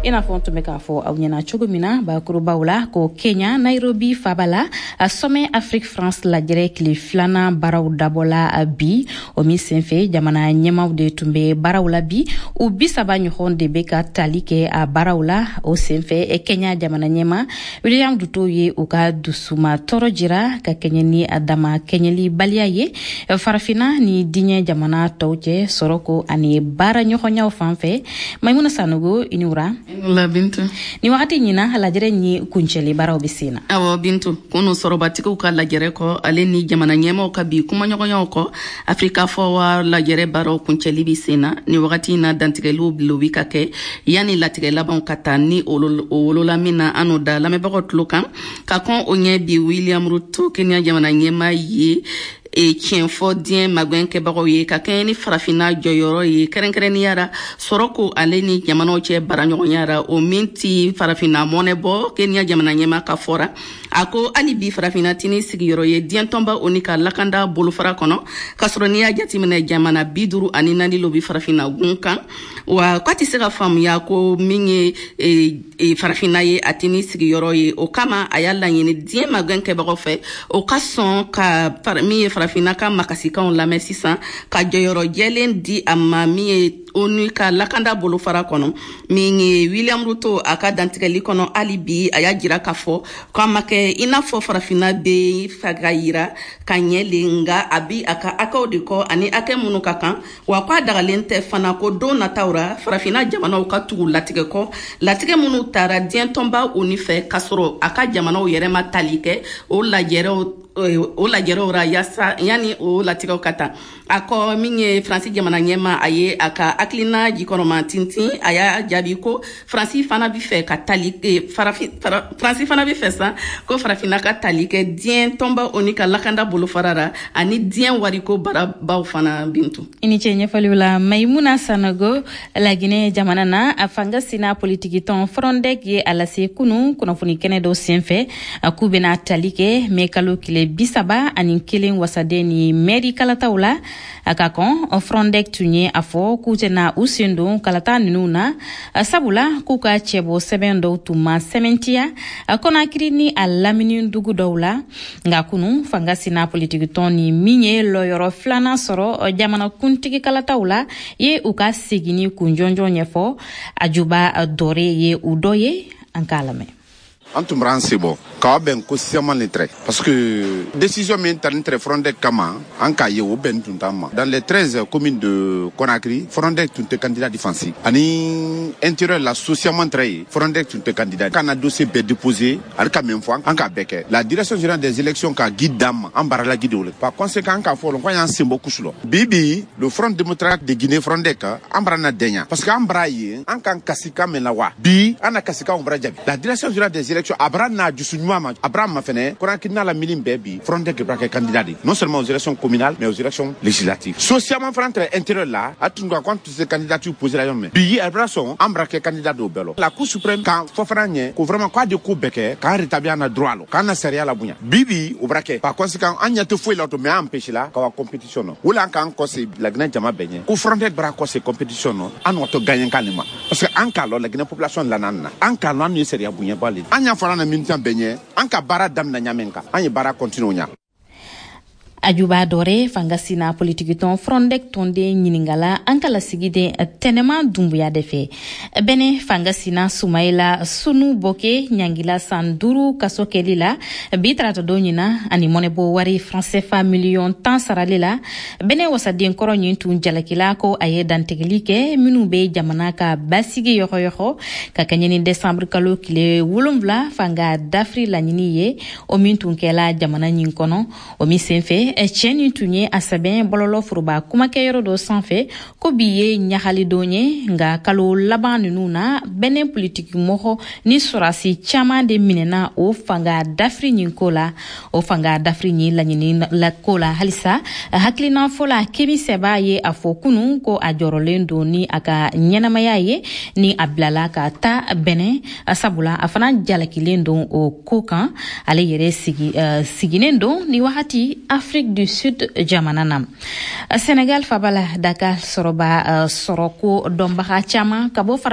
ina fɔ tun bɛ k'a fɔ aw ɲɛna cogo min na bakurubaw la ko Kenya Nairobi Fabala sommet Afrique France lajɛrɛ tile filanan baaraw dabɔla bi o min senfɛ jamana ɲɛmaw de tun bɛ baaraw la bi u 30 ɲɔgɔn de bɛ ka tali kɛ a baaraw la o senfɛ Kenya jamana ɲɛma William Ruto ye u ka dusuma tɔɔrɔ jira ka kɛɲɛ ni a dama kɛɲɛli baliya ye farafina ni diɲɛ jamana tɔw cɛ sɔrɔko ani baara ɲɔgɔnyaw fanfɛ Maimuna Sanogo inura la Bintu ni wagati ɲina lajɛrɛ ni kuncɛli baaraw bɛ sen na awɔ Bintu kunu sɔrɔbatigiw ka lajɛrɛ kɔ ale ni jamana ɲɛmaw ka bi kuma ɲɔgɔnyaw kɔ Afrika fɔwa lajɛrɛ baaraw kuncɛli bɛ sen na ni wagati na dantigɛliw bilobi ka kɛ yani latigɛ labanw ka taa ni wolola min na an n'o da lamɛnbagaw tulo kan ka kɔn o ɲɛ bi William Ruto Kenya jamana ɲɛma ye tiɲɛ fɔ diɲɛ magɛnkɛbagaw ye ka kɛɲɛ ni farafina jɔyɔrɔ ye kɛrɛnkɛrɛnniyara sɔrɔ ko ale ni jamanaw cɛ baraɲɔgɔnyara o min ti farafina mɔnɛ bɔ Kenya jamana ɲɛma ka fɔra a ko hali bi farafina tini sigiyɔrɔ ye diɲɛ tɔnba o ni ka lakanda bolofara kɔnɔ ka sɔrɔ n'i y'a jateminɛ jamana 54 lo bi farafina gun kan wa k'a tɛ se ka faamuya ko min ye farafina ye a tini sigiyɔrɔ ye o kama a y'a laɲini diɲɛ magɛnkɛbagaw fɛ o ka sɔn ka min ye farafina ka makasikanw lamɛn sisan ka jɔyɔrɔ jɛlen di a ma min ye ONU ka lakanda bolofara kɔnɔ min ye William Ruto a ka dantigɛli kɔnɔ hali bi a y'a jira k'a fɔ k'a ma kɛ i n'a fɔ farafina bɛ fɛ ka yira ka ɲɛlen nka a bi a ka akaw de kɔ ani akɛ minnu ka kan wa k'a dagalen tɛ fana ko don nataw ra farafina jamanaw ka tugu latigɛ kɔ latigɛ minnu taara diɲɛ tɔnba ONU fɛ k'a sɔrɔ a ka jamanaw yɛrɛ ma tali kɛ o lajɛrɛw ra yasa yani o latigɛw ka taa a kɔ min ye Faransi jamana ɲɛma a ye a ka hakilina jikɔrɔma tintin a y'a jaabi ko Faransi fana bɛ fɛ ka tali Faransi fana bɛ fɛ sa ko farafina ka tali kɛ diɲɛ tɔnba ONU ka lakanda bolofara ra ani diɲɛ wariko barabaw fana Bintu i ni ce ɲɛfɔliw la Maimuna Sanogo Laginɛ jamana na a fanga sina politiki tɔn Frondec ye a lase kunu kunnafoni kɛnɛ dɔ senfɛ k'u bɛna tali kɛ mɛ kalo tile 31 wasaden ni mairie kalataw la a ka kɔn Frondec tun ye a fɔ k'u tɛna u sen don kalata ninnu na sabula k'u ka cɛbɔ sɛbɛn dɔw tun ma sɛmɛntiya a Konakiri ni a lamini dugu dɔw la nka kunu fanga sina politiki tɔn ni min ye lɔyɔrɔ filanan sɔrɔ jamana kuntigi kalataw la ye u ka segini kunjɔnjɔn ɲɛfɔ Ajuba Dore ye u dɔ ye an k'a lamɛn an tun b'an se bɔ k'a bɛn ko siyama ni tɛrɛ parce que décision min ta ni tɛrɛ Frondec kama an k'a ye o bɛn tun t'an ma dans les 13 communes de Conakry Frondec tun tɛ candidat défensif ani intérieur la socialement tɛrɛ ye Frondec tun tɛ candidat k'an na dossier bɛɛ déposé ale ka min fɔ an k'a bɛɛ kɛ la direction générale des élections ka guide d'an ma an baarala guide o la par conséquent an k'a fɔ ko an y'an sen bɔ kusu la bibi le Front démocratique de Guinée Frondec an bara na dɛɲa parce que an bara ye an kan kasikan min la wa bi an na kasikan bara jaabi la direction générale des élections Abra n'a jusu ɲuman Abra ma fɛnɛ Konakiri n'a la mini bɛɛ bi Frondec bɛ kɛ candidat de non seulement aux élections communales mais aux élections législatives socialement fana tɛ intérieur la a tun ka compte ces candidatures posées la yɔrɔ bi Abra sɔn an bara kɛ candidat dɔw bɛɛ la la Cour suprême kan fɔ fana ɲɛ ko vraiment k'a de ko bɛɛ kɛ k'an rétablir an na droit la k'an na sariya la bonya bi o bara kɛ par conséquent an ɲɛ tɛ foyi la to mais an empêché la ka wa compétition na o la an k'an kɔse Laginɛ jama bɛɛ ɲɛ ko Frondec bara kɔse compétition na an n'o to gagner kan ma parce que an k'a lɔ Laginɛ population la na an k'a lɔ an ye sariya bonya ba le an y'a fɔra na militant bɛɛ an ka baara daminɛ ɲamen kan an ye baara continue ɲa Ajuba Dore fanga sina politiki tɔn Frondec tɔnden ɲiningala an kala sigiden tɛnɛma dumbuya de fɛ bɛnɛ fanga sina Sumaila Sunu Boke ɲangila san 5 kaso kɛli la bi tarata don ɲina ani mɔnɛbɔ wari franc CFA million 10 sarali la bɛnɛ wasaden kɔrɔ ɲin tun jalakila ko a ye dantigɛli kɛ minnu bɛ jamana ka basigi yɔgɔyɔgɔ ka kɛɲɛ ni décembre kalo tile 7 fanga dafri laɲini ye o min tun kɛla jamana ɲin kɔnɔ o min senfɛ cɛni tun ye a sɛbɛn bɔlɔlɔ foroba kumakɛyɔrɔ dɔ sanfɛ ko bi ye ɲagali don ye nka kalo laban ninnu na bɛnɛ politiki mɔgɔ ni sɔrasi caman de minɛna o fanga dafiri ɲin ko la o fanga dafiri ɲin laɲini la ko la halisa hakilina fɔ la Kemi Seba ye a fɔ kunun ko a jɔrɔlen don ni a ka ɲɛnamaya ye ni a bilala ka ta bɛnɛ sabula a fana jalakilen don o ko kan ale yɛrɛ siginen don ni wagati Afrique du Sud jamana na Senegal Fabala Dakar sɔrɔba sɔrɔko dɔnbaga caman ka bɔ